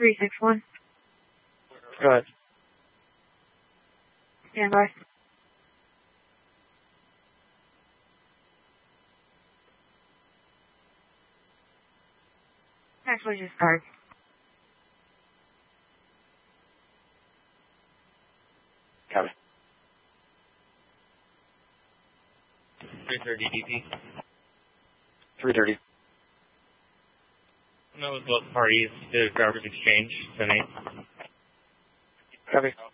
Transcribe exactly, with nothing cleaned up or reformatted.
three six one. Go ahead. Stand by. Actually, just start. Copy. three thirty D P. three thirty. Know with both parties did a garbage exchange tonight. Copy.